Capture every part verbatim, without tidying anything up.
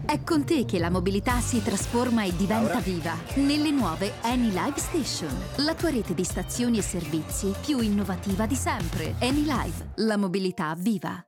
È con te che la mobilità si trasforma e diventa viva. Nelle nuove Anylive Station, la tua rete di stazioni e servizi più innovativa di sempre. Anylive, la mobilità viva.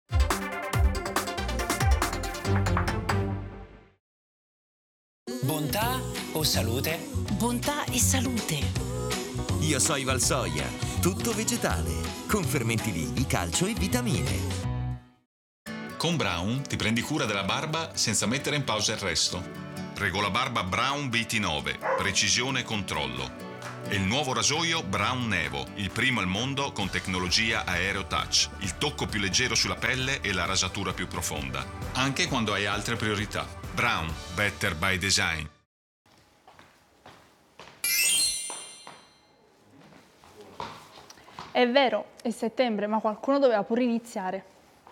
Bontà o salute? Bontà e salute. Io sono Valsoia, tutto vegetale, con fermenti vivi, calcio e vitamine. Con Braun ti prendi cura della barba senza mettere in pausa il resto. Regola barba Braun B T nove, precisione e controllo. E il nuovo rasoio Braun Nevo, il primo al mondo con tecnologia Aereo Touch, il tocco più leggero sulla pelle e la rasatura più profonda, anche quando hai altre priorità. Braun, better by design. È vero, è settembre, ma qualcuno doveva pure iniziare.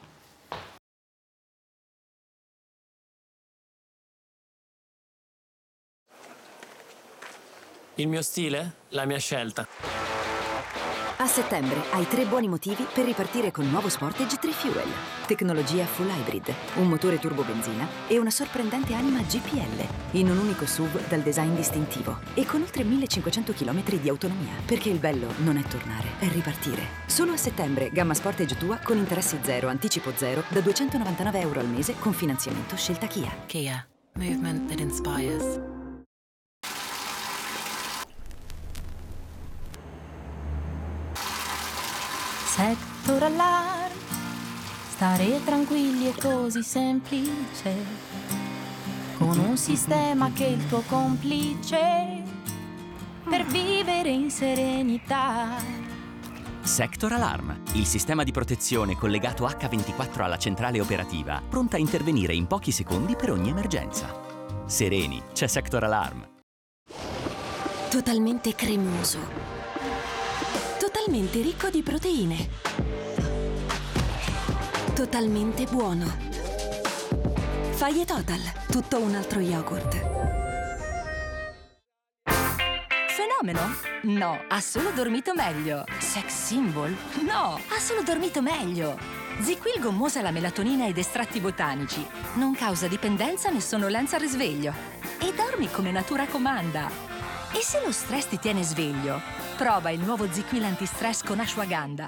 Il mio stile? La mia scelta. A settembre hai tre buoni motivi per ripartire con nuovo Sportage tre Fuel. Tecnologia full hybrid, un motore turbo benzina e una sorprendente anima G P L. In un unico S U V dal design distintivo e con oltre millecinquecento chilometri di autonomia. Perché il bello non è tornare, è ripartire. Solo a settembre, gamma Sportage tua con interessi zero, anticipo zero, da duecentonovantanove euro al mese con finanziamento scelta Kia. Kia. Movement that inspires. Sector Allarm, stare tranquilli è così semplice, con un sistema che è il tuo complice, per vivere in serenità. Sector Alarm, il sistema di protezione collegato acca ventiquattro alla centrale operativa, pronta a intervenire in pochi secondi per ogni emergenza. Sereni, c'è Sector Alarm. Totalmente cremoso. Totalmente ricco di proteine. Totalmente buono. Faglie Total, tutto un altro yogurt. Fenomeno? No, ha solo dormito meglio. Sex symbol? No, ha solo dormito meglio. ZzzQuil gommosa la melatonina ed estratti botanici. Non causa dipendenza né sonnolenza al risveglio. E dormi come natura comanda. E se lo stress ti tiene sveglio? Prova il nuovo ZzzQuil antistress con ashwagandha.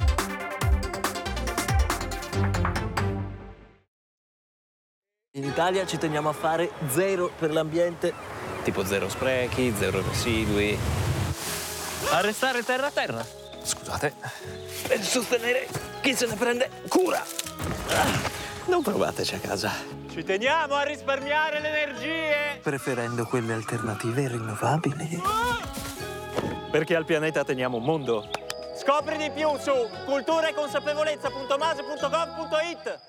In Italia ci teniamo a fare zero per l'ambiente, tipo zero sprechi, zero residui. A restare terra a terra. Scusate. Per sostenere chi se ne prende cura. Non provateci a casa. Ci teniamo a risparmiare le energie. Preferendo quelle alternative e rinnovabili. Perché al pianeta teniamo un mondo. Scopri di più su cultura e consapevolezza punto mase punto gov punto it.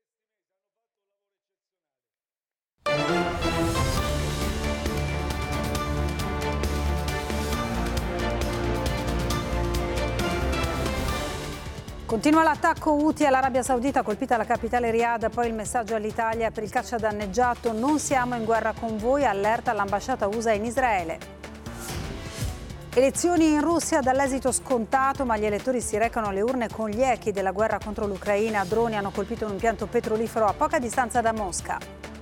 Continua l'attacco Houthi all'Arabia Saudita, colpita la capitale Riyadh, poi il messaggio all'Italia per il caccia danneggiato, non siamo in guerra con voi, allerta l'ambasciata U S A in Israele. Elezioni in Russia dall'esito scontato, ma gli elettori si recano alle urne con gli echi della guerra contro l'Ucraina, droni hanno colpito un impianto petrolifero a poca distanza da Mosca.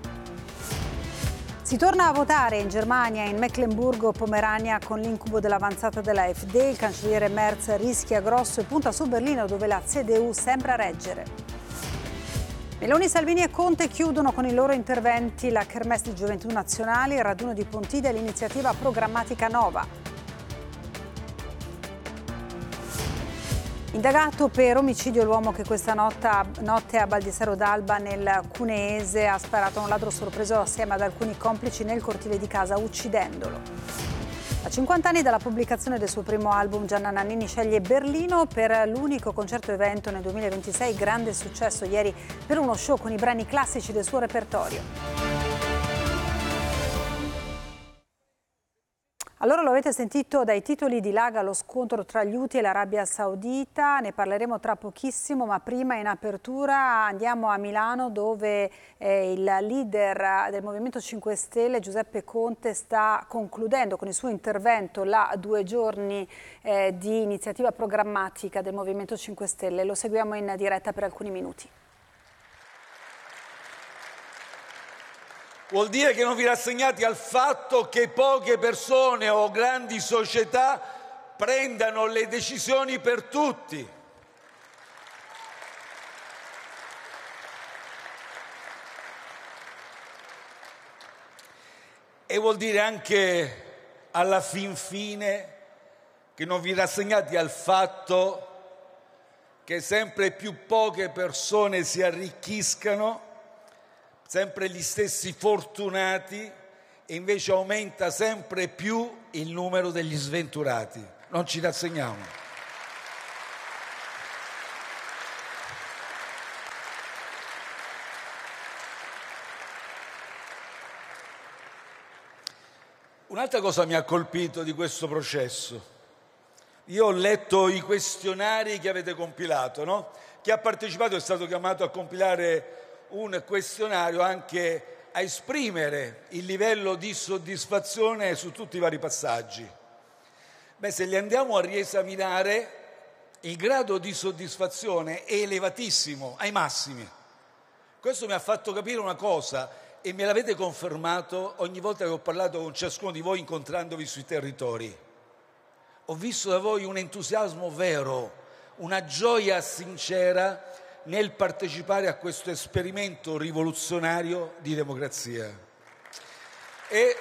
Si torna a votare in Germania, in Mecklenburgo-Pomerania, con l'incubo dell'avanzata della F D. Il cancelliere Merz rischia grosso e punta su Berlino, dove la C D U sembra reggere. Meloni, Salvini e Conte chiudono con i loro interventi la Kermesse di Gioventù Nazionali, il raduno di Pontida e l'iniziativa programmatica Nova. Indagato per omicidio l'uomo che questa notte a Baldissero d'Alba nel Cuneese ha sparato a un ladro sorpreso assieme ad alcuni complici nel cortile di casa uccidendolo. A cinquanta anni dalla pubblicazione del suo primo album, Gianna Nannini sceglie Berlino per l'unico concerto evento nel duemilaventisei, grande successo ieri per uno show con i brani classici del suo repertorio. Allora lo avete sentito dai titoli di Laga, lo scontro tra gli Houthi e l'Arabia Saudita, ne parleremo tra pochissimo, ma prima in apertura andiamo a Milano dove eh, il leader del Movimento cinque Stelle, Giuseppe Conte, sta concludendo con il suo intervento la due giorni eh, di iniziativa programmatica del Movimento cinque Stelle. Lo seguiamo in diretta per alcuni minuti. Vuol dire che non vi rassegnate al fatto che poche persone o grandi società prendano le decisioni per tutti. E vuol dire anche, alla fin fine, che non vi rassegnate al fatto che sempre più poche persone si arricchiscano, sempre gli stessi fortunati, e invece aumenta sempre più il numero degli sventurati. Non ci rassegniamo. Un'altra cosa mi ha colpito di questo processo. Io ho letto i questionari che avete compilato, no? Chi ha partecipato è stato chiamato a compilare un questionario, anche a esprimere il livello di soddisfazione su tutti i vari passaggi. Beh, se li andiamo a riesaminare, il grado di soddisfazione è elevatissimo, ai massimi. Questo mi ha fatto capire una cosa, e me l'avete confermato ogni volta che ho parlato con ciascuno di voi incontrandovi sui territori. Ho visto da voi un entusiasmo vero, una gioia sincera nel partecipare a questo esperimento rivoluzionario di democrazia. E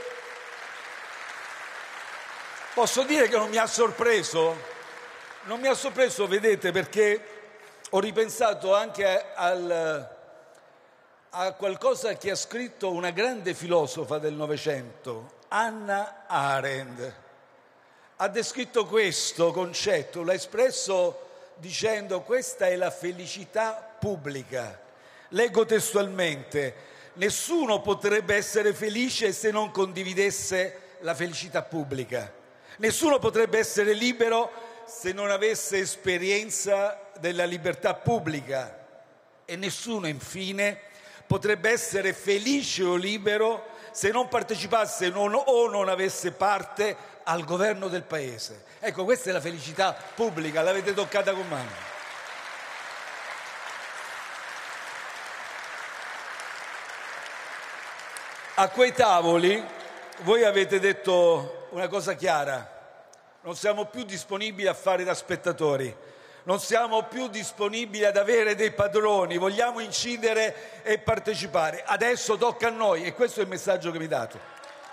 posso dire che non mi ha sorpreso? Non mi ha sorpreso, vedete, perché ho ripensato anche al, a qualcosa che ha scritto una grande filosofa del Novecento, Hannah Arendt. Ha descritto questo concetto, l'ha espresso dicendo: questa è la felicità pubblica. Leggo testualmente: nessuno potrebbe essere felice se non condividesse la felicità pubblica. Nessuno potrebbe essere libero se non avesse esperienza della libertà pubblica. E nessuno, infine, potrebbe essere felice o libero se non partecipasse non, o non avesse parte al governo del paese. Ecco, questa è la felicità pubblica, l'avete toccata con mano. A quei tavoli voi avete detto una cosa chiara: non siamo più disponibili a fare da spettatori, non siamo più disponibili ad avere dei padroni, vogliamo incidere e partecipare. Adesso tocca a noi, e questo è il messaggio che vi date.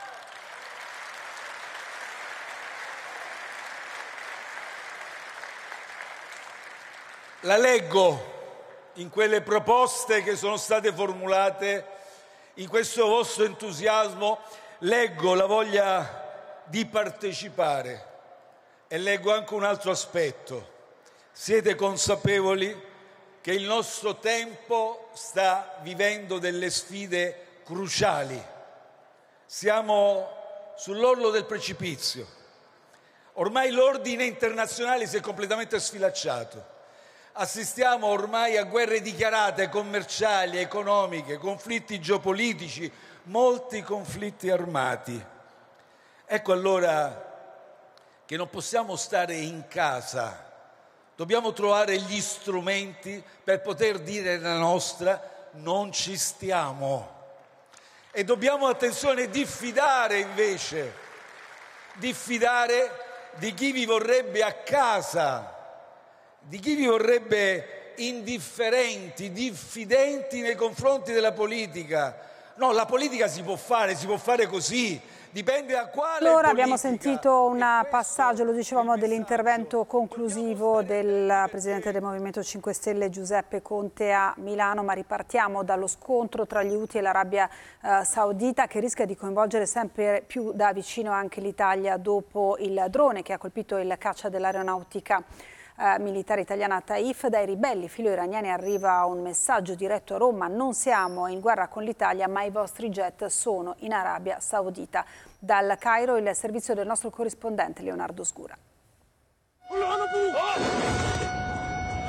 La leggo in quelle proposte che sono state formulate, in questo vostro entusiasmo, leggo la voglia di partecipare e leggo anche un altro aspetto. Siete consapevoli che il nostro tempo sta vivendo delle sfide cruciali. Siamo sull'orlo del precipizio. Ormai l'ordine internazionale si è completamente sfilacciato. Assistiamo ormai a guerre dichiarate, commerciali, economiche, conflitti geopolitici, molti conflitti armati. Ecco allora che non possiamo stare in casa, dobbiamo trovare gli strumenti per poter dire la nostra: non ci stiamo. E dobbiamo, attenzione, diffidare invece, diffidare di chi vi vorrebbe a casa, di chi vi vorrebbe indifferenti, diffidenti nei confronti della politica. No, la politica si può fare, si può fare così, dipende da quale Allora politica. abbiamo sentito un passaggio, lo dicevamo, dell'intervento conclusivo del Presidente del Movimento cinque Stelle Giuseppe Conte a Milano, ma ripartiamo dallo scontro tra gli Houthi e l'Arabia eh, Saudita, che rischia di coinvolgere sempre più da vicino anche l'Italia dopo il drone che ha colpito il caccia dell'aeronautica Eh, militare italiana a Taif. Dai ribelli filo-iraniani arriva un messaggio diretto a Roma: non siamo in guerra con l'Italia, ma i vostri jet sono in Arabia Saudita. Dal Cairo il servizio del nostro corrispondente Leonardo Sgura.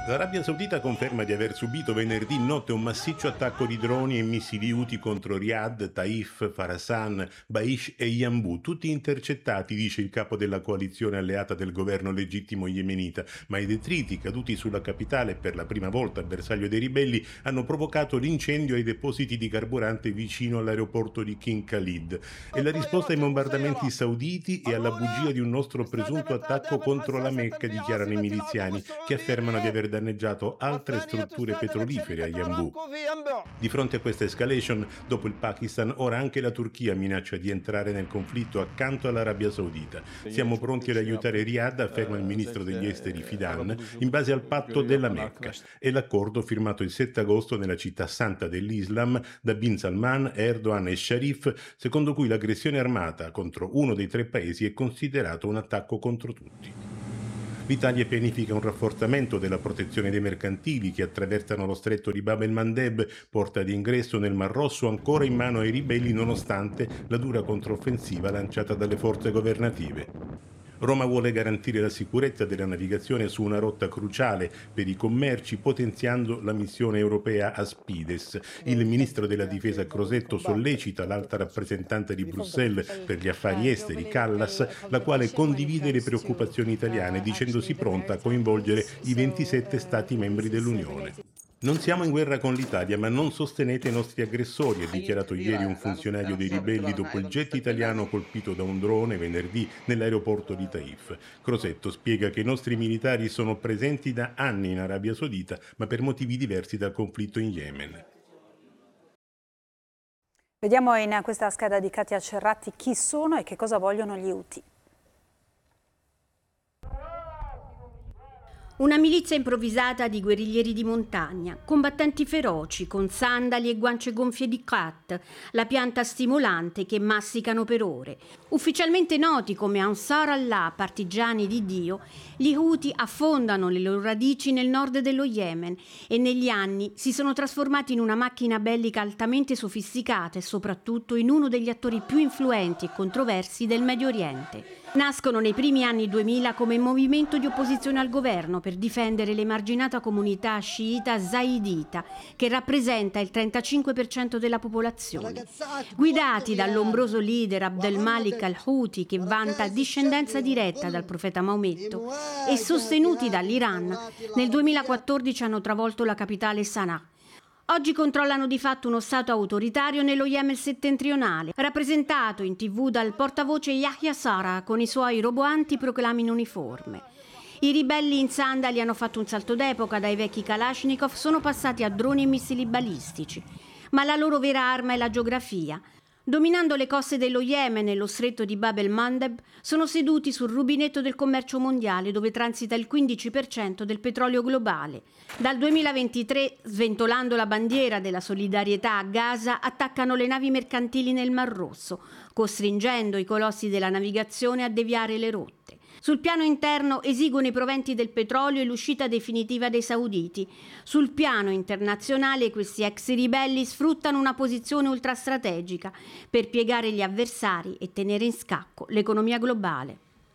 L'Arabia Saudita conferma di aver subito venerdì notte un massiccio attacco di droni e missili Houthi contro Riyadh, Taif, Farasan, Baish e Yanbu, tutti intercettati, dice il capo della coalizione alleata del governo legittimo yemenita, ma i detriti caduti sulla capitale per la prima volta bersaglio dei ribelli hanno provocato l'incendio ai depositi di carburante vicino all'aeroporto di King Khalid. E la risposta ai bombardamenti sauditi e alla bugia di un nostro presunto attacco contro la Mecca, dichiarano i miliziani, che affermano di aver danneggiato altre strutture petrolifere a Yanbu. Di fronte a questa escalation, dopo il Pakistan, ora anche la Turchia minaccia di entrare nel conflitto accanto all'Arabia Saudita. Siamo pronti ad aiutare Riyadh, afferma il ministro degli esteri Fidan, in base al patto della Mecca. È l'accordo firmato il sette agosto nella città santa dell'Islam da Bin Salman, Erdogan e Sharif, secondo cui l'aggressione armata contro uno dei tre paesi è considerato un attacco contro tutti. L'Italia pianifica un rafforzamento della protezione dei mercantili che attraversano lo stretto di Bab el-Mandeb, porta di ingresso nel Mar Rosso ancora in mano ai ribelli nonostante la dura controffensiva lanciata dalle forze governative. Roma vuole garantire la sicurezza della navigazione su una rotta cruciale per i commerci, potenziando la missione europea Aspides. Il ministro della Difesa Crosetto sollecita l'alta rappresentante di Bruxelles per gli affari esteri, Callas, la quale condivide le preoccupazioni italiane, dicendosi pronta a coinvolgere i ventisette Stati membri dell'Unione. Non siamo in guerra con l'Italia, ma non sostenete i nostri aggressori, ha dichiarato ieri un funzionario dei ribelli dopo il jet italiano colpito da un drone venerdì nell'aeroporto di Taif. Crosetto spiega che i nostri militari sono presenti da anni in Arabia Saudita, ma per motivi diversi dal conflitto in Yemen. Vediamo in questa scheda di Katia Cerratti chi sono e che cosa vogliono gli Houthi. Una milizia improvvisata di guerriglieri di montagna, combattenti feroci con sandali e guance gonfie di khat, la pianta stimolante che massicano per ore. Ufficialmente noti come Ansar Allah, partigiani di Dio, gli Houthi affondano le loro radici nel nord dello Yemen e negli anni si sono trasformati in una macchina bellica altamente sofisticata e soprattutto in uno degli attori più influenti e controversi del Medio Oriente. Nascono nei primi anni duemila come movimento di opposizione al governo per difendere l'emarginata comunità sciita zaidita, che rappresenta il trentacinque per cento della popolazione. Guidati dall'ombroso leader Abdel Malik al-Houthi, che vanta discendenza diretta dal profeta Maometto, e sostenuti dall'Iran, nel duemilaquattordici hanno travolto la capitale Sana'a. Oggi controllano di fatto uno stato autoritario nello Yemen settentrionale, rappresentato in tv dal portavoce Yahya Sara con i suoi roboanti proclami in uniforme. I ribelli in sandali hanno fatto un salto d'epoca, dai vecchi Kalashnikov sono passati a droni e missili balistici, ma la loro vera arma è la geografia. Dominando le coste dello Yemen e lo stretto di Bab el-Mandeb, sono seduti sul rubinetto del commercio mondiale, dove transita il quindici per cento del petrolio globale. Dal duemilaventitré, sventolando la bandiera della solidarietà a Gaza, attaccano le navi mercantili nel Mar Rosso, costringendo i colossi della navigazione a deviare le rotte. Sul piano interno esigono i proventi del petrolio e l'uscita definitiva dei sauditi. Sul piano internazionale questi ex ribelli sfruttano una posizione ultrastrategica per piegare gli avversari e tenere in scacco l'economia globale.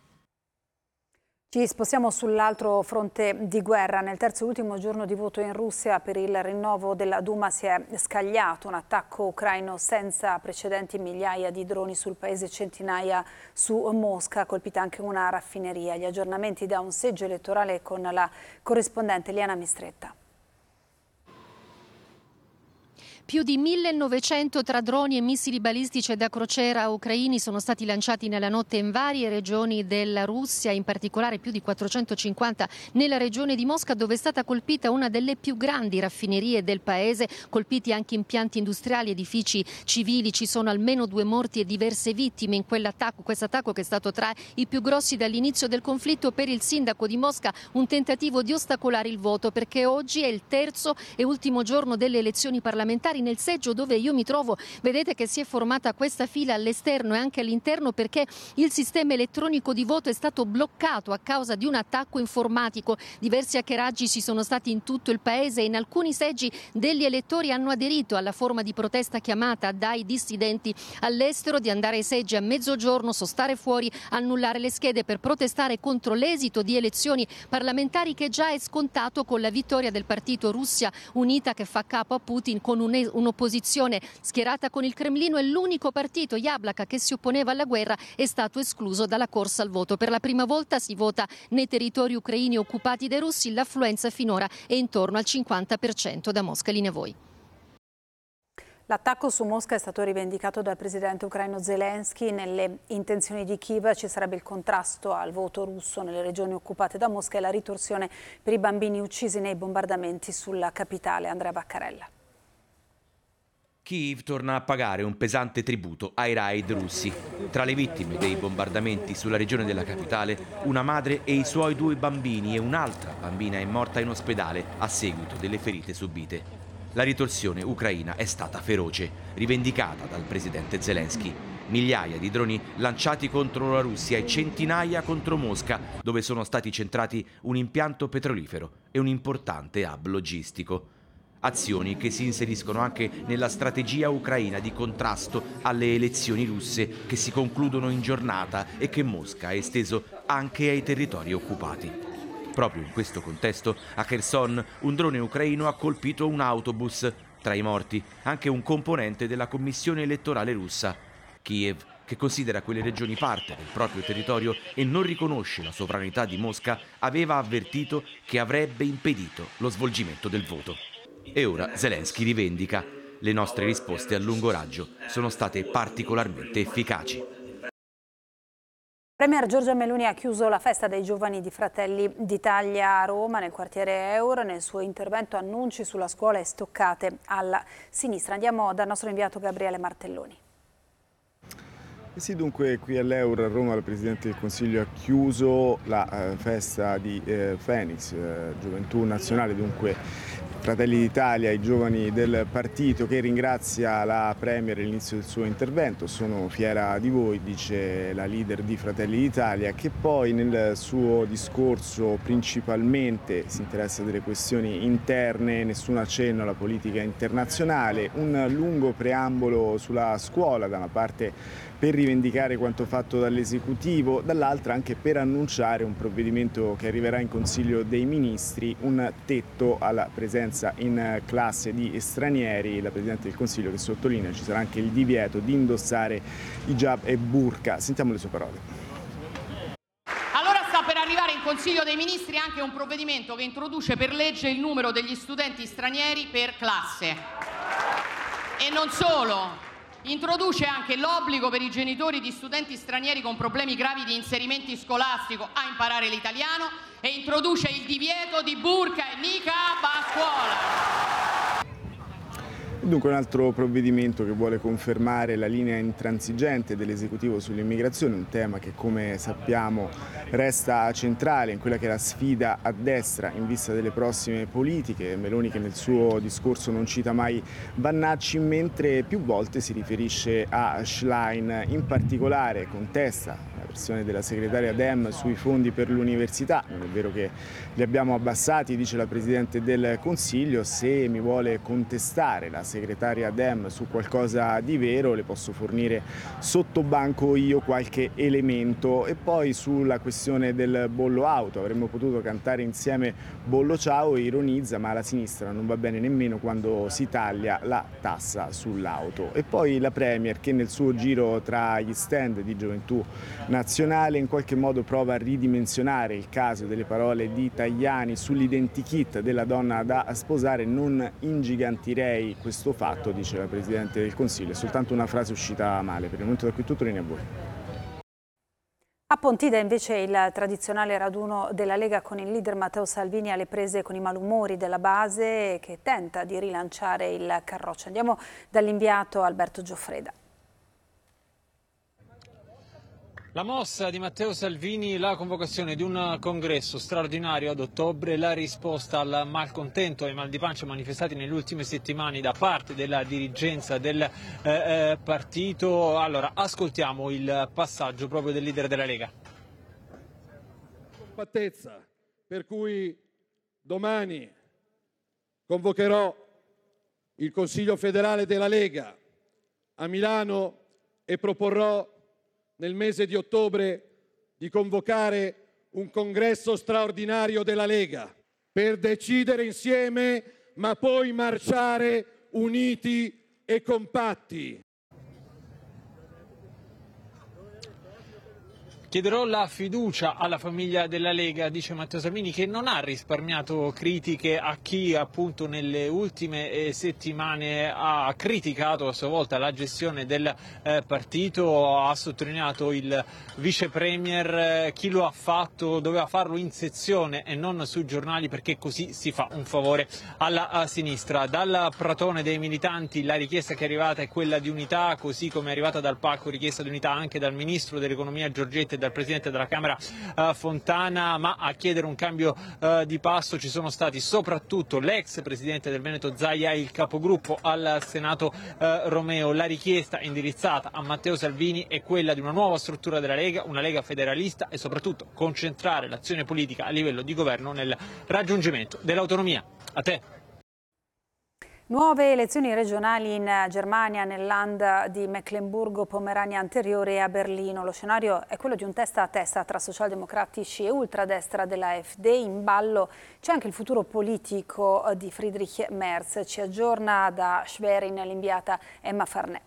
Ci spostiamo sull'altro fronte di guerra. Nel terzo e ultimo giorno di voto in Russia per il rinnovo della Duma si è scagliato un attacco ucraino senza precedenti, migliaia di droni sul paese, centinaia su Mosca, colpita anche una raffineria. Gli aggiornamenti da un seggio elettorale con la corrispondente Liana Mistretta. Più di millenovecento tra droni e missili balistici da crociera ucraini sono stati lanciati nella notte in varie regioni della Russia, in particolare più di quattrocentocinquanta nella regione di Mosca, dove è stata colpita una delle più grandi raffinerie del paese, colpiti anche impianti industriali, edifici civili. Ci sono almeno due morti e diverse vittime in quell'attacco, questo attacco che è stato tra i più grossi dall'inizio del conflitto. Per il sindaco di Mosca un tentativo di ostacolare il voto, perché oggi è il terzo e ultimo giorno delle elezioni parlamentari parlamentari nel seggio dove io mi trovo. Vedete che si è formata questa fila all'esterno e anche all'interno perché il sistema elettronico di voto è stato bloccato a causa di un attacco informatico. Diversi hackeraggi ci sono stati in tutto il paese e in alcuni seggi degli elettori hanno aderito alla forma di protesta chiamata dai dissidenti all'estero di andare ai seggi a mezzogiorno, sostare fuori, annullare le schede per protestare contro l'esito di elezioni parlamentari che già è scontato con la vittoria del partito Russia Unita che fa capo a Putin con un'opposizione schierata con il Cremlino e l'unico partito, Yablaka, che si opponeva alla guerra è stato escluso dalla corsa al voto. Per la prima volta si vota nei territori ucraini occupati dai russi, l'affluenza finora è intorno al cinquanta per cento. Da Mosca, linea a voi. L'attacco su Mosca è stato rivendicato dal presidente ucraino Zelensky. Nelle intenzioni di Kiev ci sarebbe il contrasto al voto russo nelle regioni occupate da Mosca e la ritorsione per i bambini uccisi nei bombardamenti sulla capitale. Andrea Baccarella. Kiev torna a pagare un pesante tributo ai raid russi. Tra le vittime dei bombardamenti sulla regione della capitale, una madre e i suoi due bambini e un'altra bambina è morta in ospedale a seguito delle ferite subite. La ritorsione ucraina è stata feroce, rivendicata dal presidente Zelensky. Migliaia di droni lanciati contro la Russia e centinaia contro Mosca, dove sono stati centrati un impianto petrolifero e un importante hub logistico. Azioni che si inseriscono anche nella strategia ucraina di contrasto alle elezioni russe che si concludono in giornata e che Mosca ha esteso anche ai territori occupati. Proprio in questo contesto, a Kherson, un drone ucraino ha colpito un autobus. Tra i morti, anche un componente della commissione elettorale russa. Kiev, che considera quelle regioni parte del proprio territorio e non riconosce la sovranità di Mosca, aveva avvertito che avrebbe impedito lo svolgimento del voto. E ora Zelensky rivendica: le nostre risposte a lungo raggio sono state particolarmente efficaci. Premier Giorgia Meloni ha chiuso la festa dei giovani di Fratelli d'Italia a Roma, nel quartiere Eur. Nel suo intervento annunci sulla scuola e stoccate alla sinistra. Andiamo dal nostro inviato Gabriele Martelloni. Eh sì, dunque qui all'Eur a Roma il Presidente del Consiglio ha chiuso la eh, festa di eh, Phoenix, eh, Gioventù Nazionale, dunque Fratelli d'Italia, i giovani del partito, che ringrazia la Premier all'inizio del suo intervento. Sono fiera di voi, dice la leader di Fratelli d'Italia, che poi nel suo discorso principalmente si interessa delle questioni interne, nessun accenno alla politica internazionale, un lungo preambolo sulla scuola, da una parte per rivendicare quanto fatto dall'esecutivo, dall'altra anche per annunciare un provvedimento che arriverà in Consiglio dei Ministri, un tetto alla presenza in classe di stranieri. La Presidente del Consiglio che sottolinea ci sarà anche il divieto di indossare hijab e burqa. Sentiamo le sue parole. Allora sta per arrivare in Consiglio dei Ministri anche un provvedimento che introduce per legge il numero degli studenti stranieri per classe. E non solo. Introduce anche l'obbligo per i genitori di studenti stranieri con problemi gravi di inserimento scolastico a imparare l'italiano e introduce il divieto di burqa e niqab a scuola. Dunque un altro provvedimento che vuole confermare la linea intransigente dell'esecutivo sull'immigrazione, un tema che come sappiamo resta centrale in quella che è la sfida a destra in vista delle prossime politiche. Meloni che nel suo discorso non cita mai Vannacci, mentre più volte si riferisce a Schlein, in particolare contesta la versione della segretaria Dem sui fondi per l'università. Non è vero che li abbiamo abbassati, dice la Presidente del Consiglio. Se mi vuole contestare la segretaria Dem su qualcosa di vero, le posso fornire sotto banco io qualche elemento. E poi sulla questione del bollo auto, avremmo potuto cantare insieme Bollo ciao, e ironizza, ma alla sinistra non va bene nemmeno quando si taglia la tassa sull'auto. E poi la Premier che nel suo giro tra gli stand di Gioventù Nazionale in qualche modo prova a ridimensionare il caso delle parole di Tajani sull'identikit della donna da sposare. Non ingigantirei questo fatto, dice la Presidente del Consiglio, è soltanto una frase uscita male. Per il momento da qui tutto, linea a voi. A Pontida invece il tradizionale raduno della Lega con il leader Matteo Salvini alle prese con i malumori della base che tenta di rilanciare il Carroccio. Andiamo dall'inviato Alberto Gioffreda. La mossa di Matteo Salvini, la convocazione di un congresso straordinario ad ottobre, la risposta al malcontento e ai mal di pancia manifestati nelle ultime settimane da parte della dirigenza del eh, eh, partito. Allora, ascoltiamo il passaggio proprio del leader della Lega. Compattezza, per cui domani convocherò il Consiglio federale della Lega a Milano e proporrò nel mese di ottobre di convocare un congresso straordinario della Lega per decidere insieme, ma poi marciare uniti e compatti. Chiederò la fiducia alla famiglia della Lega, dice Matteo Salvini, che non ha risparmiato critiche a chi appunto nelle ultime settimane ha criticato a sua volta la gestione del eh, partito. Ha sottolineato il vice premier, eh, chi lo ha fatto doveva farlo in sezione e non sui giornali, perché così si fa un favore alla a sinistra. Dal pratone dei militanti la richiesta che è arrivata è quella di unità, così come è arrivata dal Pacco richiesta di unità anche dal ministro dell'economia Giorgetti e dal presidente della Camera uh, Fontana, ma a chiedere un cambio uh, di passo ci sono stati soprattutto l'ex presidente del Veneto Zaia e il capogruppo al Senato uh, Romeo. La richiesta indirizzata a Matteo Salvini è quella di una nuova struttura della Lega, una Lega federalista e soprattutto concentrare l'azione politica a livello di governo nel raggiungimento dell'autonomia. A te. Nuove elezioni regionali in Germania, nel Land di Mecklenburgo-Pomerania Anteriore e a Berlino. Lo scenario è quello di un testa a testa tra socialdemocratici e ultradestra della A F D. In ballo c'è anche il futuro politico di Friedrich Merz. Ci aggiorna da Schwerin l'inviata Emma Farnè.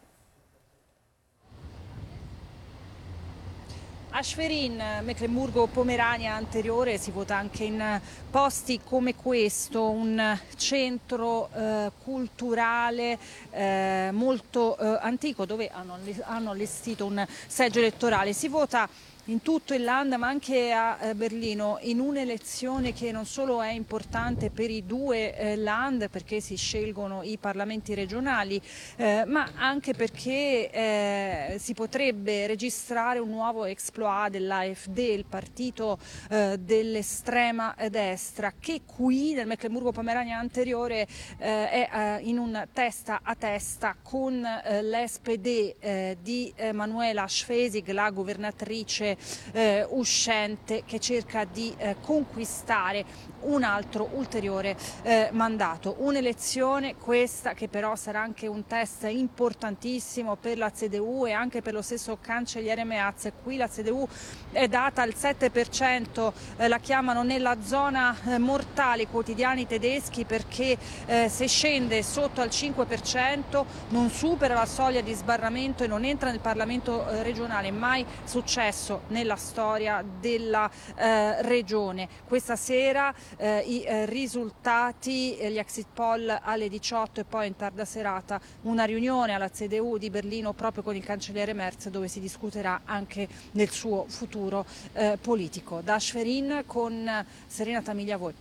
A Schwerin, Mecklenburgo-Pomerania Anteriore, si vota anche in posti come questo, un centro eh, culturale eh, molto eh, antico dove hanno, hanno allestito un seggio elettorale. Si vota in tutto il Land ma anche a eh, Berlino in un'elezione che non solo è importante per i due eh, Land perché si scelgono i parlamenti regionali eh, ma anche perché eh, si potrebbe registrare un nuovo exploit dell'A F D, il partito eh, dell'estrema destra, che qui nel Mecklenburgo-Pomerania Anteriore eh, è eh, in un testa a testa con eh, l'S P D eh, di eh, Manuela Schwesig, la governatrice Eh, uscente, che cerca di eh, conquistare un altro ulteriore eh, mandato. Un'elezione questa che però sarà anche un test importantissimo per la C D U e anche per lo stesso cancelliere Merz. Qui la C D U è data al sette per cento, eh, la chiamano nella zona eh, mortale i quotidiani tedeschi, perché eh, se scende sotto al cinque per cento non supera la soglia di sbarramento e non entra nel Parlamento eh, regionale. Mai successo nella storia della eh, regione. Questa sera eh, i eh, risultati, eh, gli exit poll alle diciotto e poi in tarda serata una riunione alla C D U di Berlino proprio con il cancelliere Merz, dove si discuterà anche del suo futuro eh, politico. Da Schwerin con Serena Tamiglia, a voi.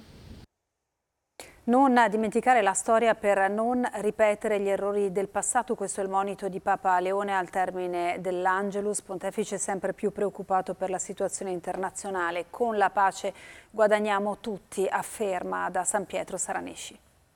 Non dimenticare la storia per non ripetere gli errori del passato, questo è il monito di Papa Leone al termine dell'Angelus, pontefice sempre più preoccupato per la situazione internazionale. Con la pace guadagniamo tutti, afferma da San Pietro Saranesci.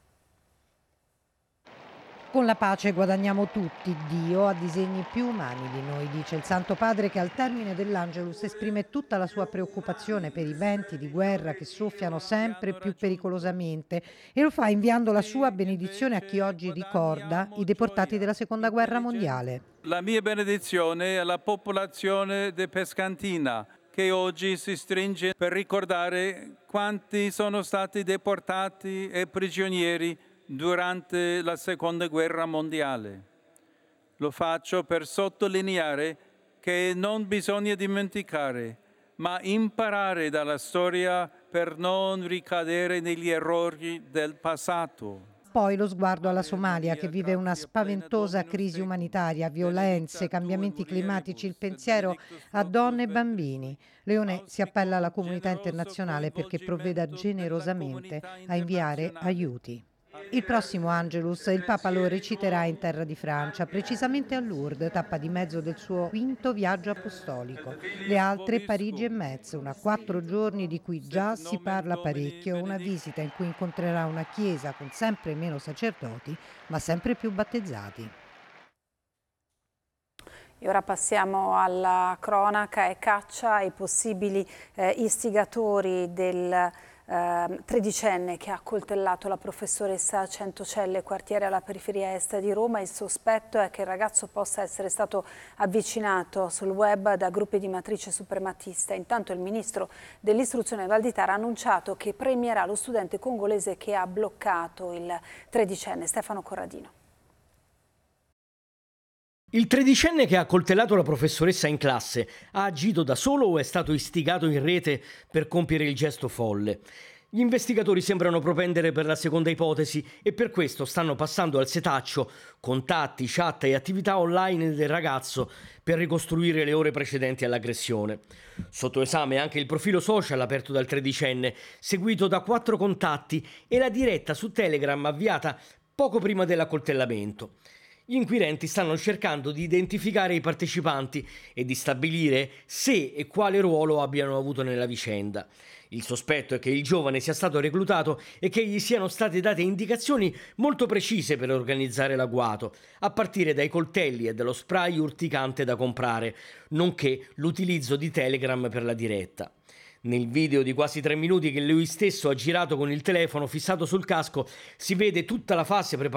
Con la pace guadagniamo tutti, Dio ha disegni più umani di noi, dice il Santo Padre, che al termine dell'Angelus esprime tutta la sua preoccupazione per i venti di guerra che soffiano sempre più pericolosamente, e lo fa inviando la sua benedizione a chi oggi ricorda i deportati della Seconda Guerra Mondiale. La mia benedizione alla popolazione di Pescantina, che oggi si stringe per ricordare quanti sono stati deportati e prigionieri durante la Seconda Guerra Mondiale. Lo faccio per sottolineare che non bisogna dimenticare, ma imparare dalla storia per non ricadere negli errori del passato. Poi lo sguardo alla Somalia, che vive una spaventosa crisi umanitaria, violenze, cambiamenti climatici, il pensiero a donne e bambini. Leone si appella alla comunità internazionale perché provveda generosamente a inviare aiuti. Il prossimo Angelus il Papa lo reciterà in terra di Francia, precisamente a Lourdes, tappa di mezzo del suo quinto viaggio apostolico. Le altre Parigi e Metz, una quattro giorni di cui già si parla parecchio, una visita in cui incontrerà una chiesa con sempre meno sacerdoti, ma sempre più battezzati. E ora passiamo alla cronaca e caccia ai possibili eh, istigatori del eh, tredicenne che ha accoltellato la professoressa Centocelle, quartiere alla periferia est di Roma. Il sospetto è che il ragazzo possa essere stato avvicinato sul web da gruppi di matrice suprematista. Intanto il ministro dell'istruzione Valditara ha annunciato che premierà lo studente congolese che ha bloccato il tredicenne. Stefano Corradino. Il tredicenne che ha accoltellato la professoressa in classe ha agito da solo o è stato istigato in rete per compiere il gesto folle? Gli investigatori sembrano propendere per la seconda ipotesi e per questo stanno passando al setaccio contatti, chat e attività online del ragazzo per ricostruire le ore precedenti all'aggressione. Sotto esame anche il profilo social aperto dal tredicenne, seguito da quattro contatti, e la diretta su Telegram avviata poco prima dell'accoltellamento. Gli inquirenti stanno cercando di identificare i partecipanti e di stabilire se e quale ruolo abbiano avuto nella vicenda. Il sospetto è che il giovane sia stato reclutato e che gli siano state date indicazioni molto precise per organizzare l'agguato, a partire dai coltelli e dallo spray urticante da comprare, nonché l'utilizzo di Telegram per la diretta. Nel video di quasi tre minuti che lui stesso ha girato con il telefono fissato sul casco si vede tutta la fase preparativa